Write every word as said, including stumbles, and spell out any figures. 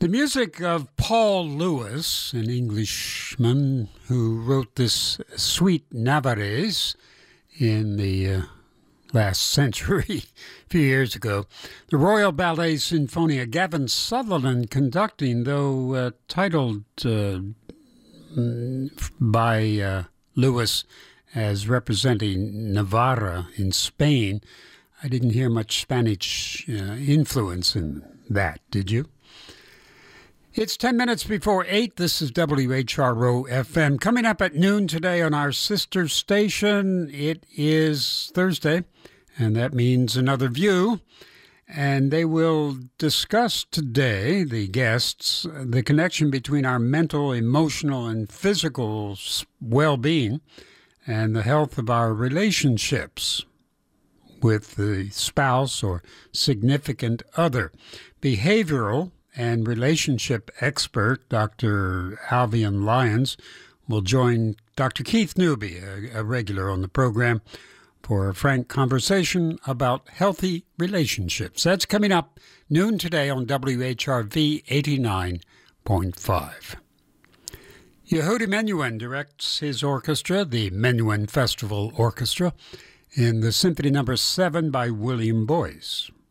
The music of Paul Lewis, an Englishman who wrote this Suite Navarrese in the uh, last century, a few years ago. The Royal Ballet Sinfonia, Gavin Sutherland conducting, though uh, titled uh, by uh, Lewis as representing Navarra in Spain. I didn't hear much Spanish uh, influence in that, did you? It's ten minutes before eight. This is W H R O F M. Coming up at noon today on our sister station, it is Thursday, and that means Another View. And they will discuss today, the guests, the connection between our mental, emotional, and physical well-being and the health of our relationships with the spouse or significant other. Behavioral and relationship expert Doctor Alvian Lyons will join Doctor Keith Newby, a, a regular on the program, for a frank conversation about healthy relationships. That's coming up noon today on W H R V eighty-nine point five. Yehudi Menuhin directs his orchestra, the Menuhin Festival Orchestra, in the Symphony Number seven by William Boyce.